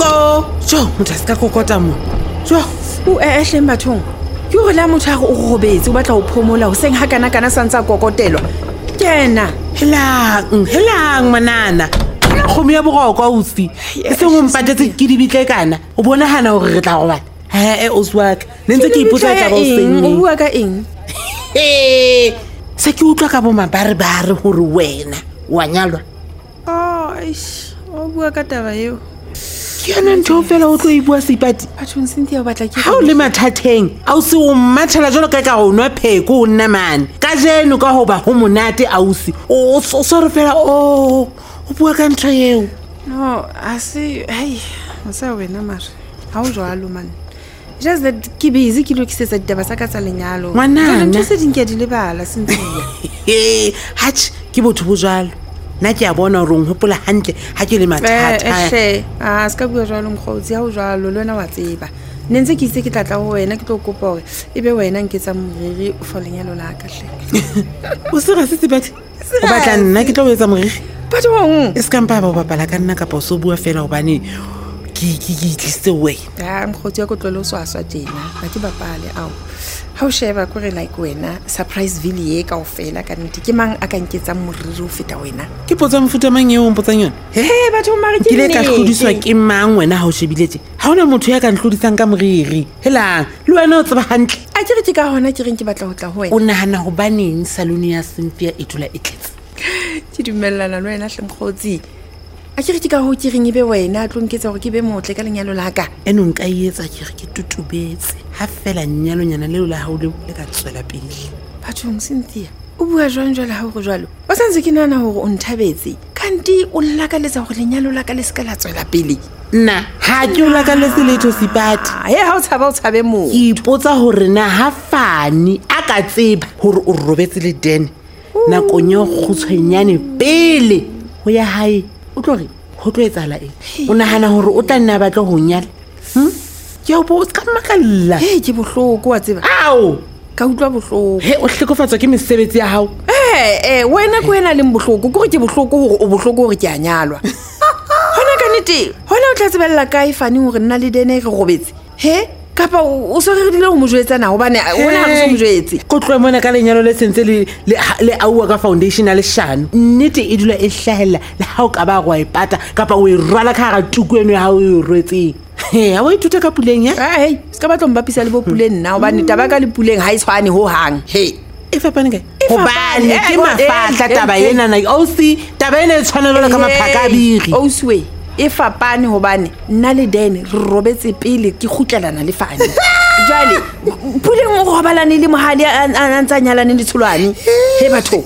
jo motho a se ka kokota mo jo o hleng bathong ke gore la motho a go o robetse o batla o phomola o seng ha kana santsa kokotelwa kena helang manana kgomo ya boroko ausi e seng o mpatetse ke dibitle kana o bonagana gore re tla go bana o swaka ne ntse ke ipotsa tla ba o seng o bua ka eng se ke utlwa ka bo mabarebare gore wena wa nyalwa o bua ka taba eo ke yona ntho fela o tlo e bua Seipati bathong Cynthia o batla ke ha o le mathateng ausi o mmatshela jalo ka go nwa pheko o nna mane ka jeno ka hoba ho monate ausi o sorry fela o bua ka ntho eo no o sa wena mara ha o jwalo man just that ke busy ke lokisetsa ditaba tsa ka tsa lenyalo ngwanana se dinke di lebala Cynthia hatch ke botho bo jalo nna ke a bona gore o hopola hantle ha ke le mathata ska bua jalo mkhotsi ha o jalo le wena wa tseba ne ntse ke itse ke tlatla ho wena ke tlo kopa gore ebe wena nketsa moriri for lenyalo la ka hle o se ga se Seipati o batla nna ke tlo etsa moriri bathong e se kampa ba bapala ka nna kapa o so bua fela gobane ke itlise we mkhotsi ya ko tlole o swaswa tjena ga ke bapale ao ha o sheba kore like wena surprise ville ye ka ofela ka nnete ke mang a ka nketsa moriri o feta wena ke potsa mfuta mang eo o mpotsang yona batho mare ke le ka hlodiswa ke mang wena ha o shebiletse ha ona motho ya ka nhlodisang ka moriri helang le wena o tseba hantle a ke re ke ka hona ke reng ke batla ho tla ho wena o nahana go baneng salone ya Cynthia e tula e tletse ke dumellana le wena hle mkhotsi a ke re ke ka ho ke reng ebe wena a tlo nketsa gore ke be motle ka lenyalo la ka eno nka etsa ke re ke tutubetse ha fela nyalonyana leo la hao le ka tswela pele bathong Cynthia o bua jwang jwale ha go jwalo o santse ke nana hore o nthabetse kanti o lakaletsa gore lenyalo la ka le se ka la tswela pele nna ha ke o lakaletse letho Seipati ha o tshabe mo ke ipotsa gore na ha Fani a ka tseba gore o robetse le Den nakong yo khutshwenyane pele ho ya hae o tlo re ho tlo etsala eng o nahana hore o tla nna batla ho nyala ke o bo ka makalla ke bohloko wa tseba ao ka utlwa bohloko o hlekofatswa ke mesebetsi ya hao wena ko ena le bohloko gore ke bohloko hore o bohloko hore ke a nyalwa hona ka nnete hona o tla tsebella kae Fani hore nna le Dene re robetse kapa o so re dile ho mo jwetsana hobane ona ha re so mo jwetse go tloe mona ka lenyalo le sentse le aua ka foundation le shano nnete e dula e hlahella le ha o ka ba go ipata kapa o e rwala ka ga tuku eno ha o e rwetseng ha o ithuta ka puleng ya ska batlo mbapisa le bo puleng nna hobane taba ka le puleng ha e tshwane ho hang e fapane kae hobane ke mafatla taba ena na ausi taba ena e tshwanela ka maphaka a biri ausiwe e fapane hobane nna le Dene re robetse pele ke khutlelana le Fani jwale puleng o robalane le mohadi a ntsa nyalane le tshulwane batho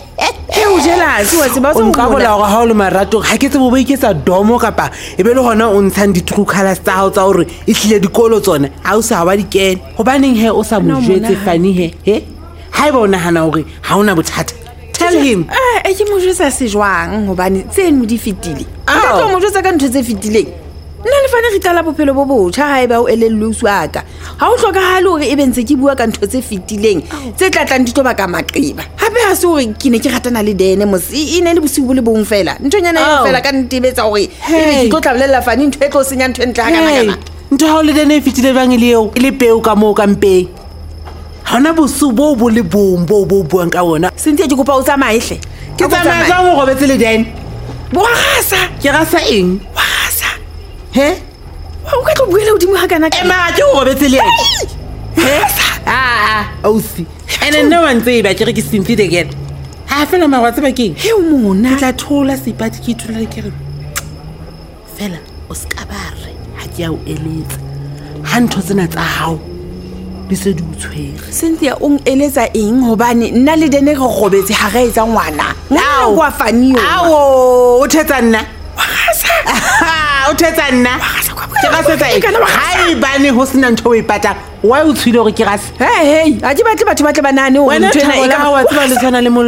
o jealous wa tseba o nka bola gore ha o le marato ha ke tsebo bo iketsa domo kapa e be le gona o ntshang di true colors tsa hao tsa hore e hlile dikolo tsona ha o sa wa di kene hobaneng o sa mo jwetse Fani ha e ba o nahana hore ha ona bothata tell him ke mo jwetsa se jwang hobane tseno di fitile ka tlo mo jwetsa ka ntho tse fitileng nna le Fani re tla bophelo bo botjha ha e ba o elelle o swaka ha o hlokahale hore e bentse ke bua ka ntho tse fitileng tse tlatlang di toba ka maqeba hape ha se hore ke ne ke ratana le Dene mosi ne le bosiu bo le bong fela nthonyana e fela ka ntebetsa hore e ke tlo tlabolella Fani ntho e tlo senya ntho entle ha kana ntho ha o le Dene e fitile bang le eo e le peo ka mo ka mpeng hona bosu bo le bombo bo buang ka ona Cynthia ke kopa o tsamaye hle ke tsamaya ka go robetse le Dene bo rasa ke rasa eng rasa o ka tlo buela hodimo ha kana ma ke go robetse le ausi ene nna wa ntse ba ke re ke Cynthia again ha fela magwatse ba keng o mona ke tla thola Seipati ke thola ke re fela o ska bare ha ke ya o eletsa ha ntho tsena tsa hao di se di utshwere Cynthia o eletsa eng hobane nna le Dene re robetse ha re etsa ngwana kwa Fani o thetsa nna o thetsa nna ke rasetsa ha e bane ho sena ntho o e patang wa o tshwile hore ke rase ha ke batle batho ba tle banane wena ntho ena e ka wa tseba le tshwana le